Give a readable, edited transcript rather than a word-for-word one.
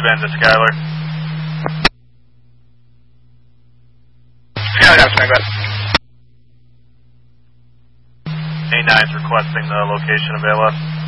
been to Skylar? Skylar, that's my bad. A9's requesting the location of ALS.